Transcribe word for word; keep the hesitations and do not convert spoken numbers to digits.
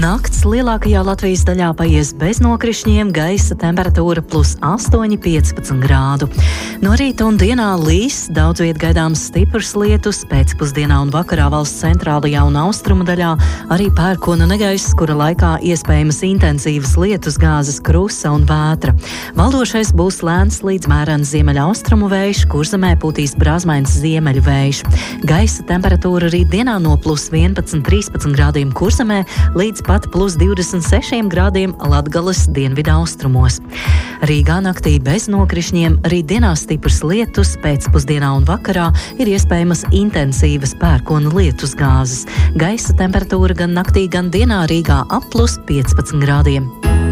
Nakts lielākajā Latvijas daļā paies bez nokrišņiem, gaisa temperatūra plus astoņi piecpadsmit grādu. No rīta un dienā līs, daudz viet gaidāms stiprs lietus, pēcpusdienā un vakarā valsts centrālajā un austrumu daļā arī pērkona negaiss, kura laikā iespējamas intensīvas lietus gāzes, krusa un vētra. Valdošais būs lēns līdz mērens ziemeļaustrumu vējš, Kurzemē pūtīs brāzmains ziemeļu vējš. Gaisa temperatūra rīt dienā no plus vienpadsmit trīspadsmit grādiem Kurzemē līdz pat plus divdesmit sešiem grādiem Latgales dienvidaustrumos. Rīgā naktī bez nokrišņiem, rīt dienā stiprs lietus, pēcpusdienā un vakarā ir iespējamas intensīvas pērkona lietus gāzes. Gaisa temperatūra gan naktī, gan dienā Rīgā ap plus piecpadsmit grādiem.